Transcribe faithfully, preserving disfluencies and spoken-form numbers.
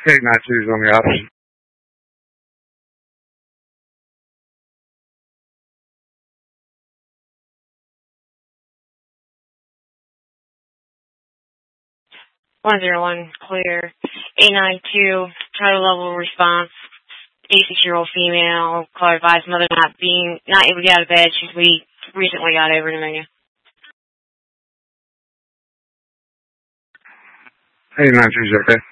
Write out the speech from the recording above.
Hey, nine two is on the option. one zero one, clear. eight nine two, title level response. eighty-six-year-old female, call advised mother not being, not able to get out of bed. She's we recently got over pneumonia. Hey, nine two is okay.